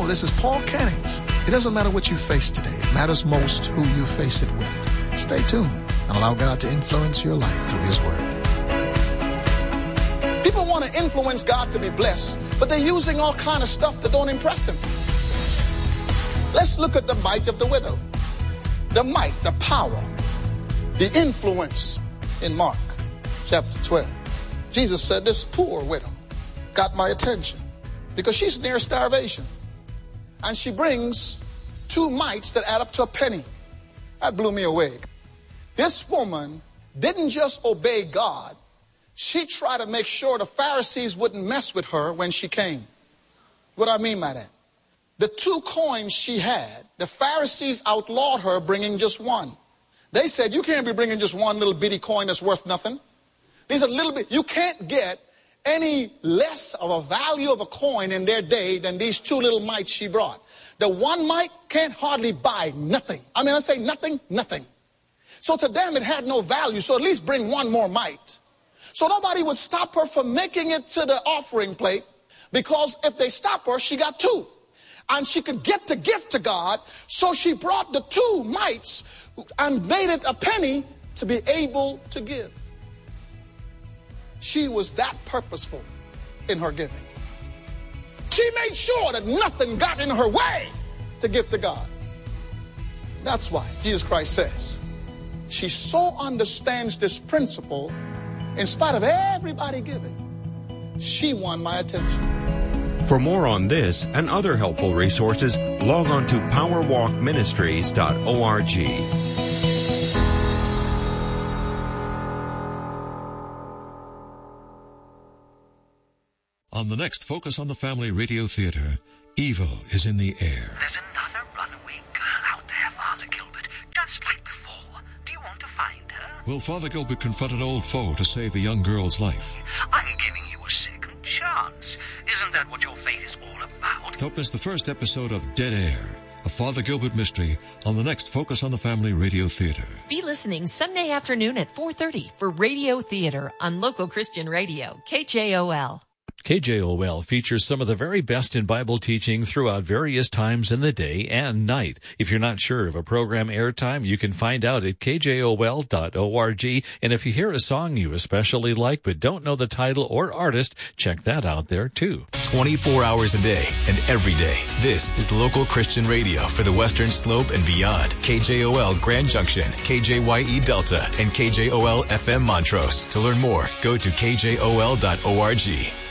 Hello, this is Paul Cannings. It doesn't matter what you face today. It matters most who you face it with. Stay tuned and allow God to influence your life through His Word. People want to influence God to be blessed, but they're using all kind of stuff that don't impress Him. Let's look at the mite of the widow. The might, the power, the influence in Mark chapter 12. Jesus said, this poor widow got my attention because she's near starvation. And she brings 2 mites that add up to a penny. That blew me away. This woman didn't just obey God. She tried to make sure the Pharisees wouldn't mess with her when she came. What do I mean by that? The 2 coins she had, the Pharisees outlawed her bringing just 1. They said, you can't be bringing just 1 little bitty coin that's worth nothing. These are little bit. You can't get any less of a value of a coin in their day than these 2 little mites she brought. The 1 mite can't hardly buy nothing. I mean, I say nothing, nothing. So to them, it had no value. So at least bring 1 more mite. So nobody would stop her from making it to the offering plate, because if they stop her, she got 2. And she could get the gift to God. So she brought the 2 mites and made it a penny to be able to give. She was that purposeful in her giving. She made sure that nothing got in her way to give to God. That's why Jesus Christ says, she so understands this principle, in spite of everybody giving, she won my attention. For more on this and other helpful resources, log on to powerwalkministries.org. On the next Focus on the Family Radio Theater, evil is in the air. There's another runaway girl out there, Father Gilbert, just like before. Do you want to find her? Will Father Gilbert confront an old foe to save a young girl's life? I'm giving you a second chance. Isn't that what your faith is all about? Don't miss the first episode of Dead Air, a Father Gilbert mystery, on the next Focus on the Family Radio Theater. Be listening Sunday afternoon at 4:30 for Radio Theater on Local Christian Radio, KJOL. KJOL features some of the very best in Bible teaching throughout various times in the day and night. If you're not sure of a program airtime, you can find out at kjol.org. And if you hear a song you especially like but don't know the title or artist, check that out there too. 24 hours a day and every day. This is Local Christian Radio for the Western Slope and beyond. KJOL Grand Junction, KJYE Delta, and KJOL FM Montrose. To learn more, go to kjol.org.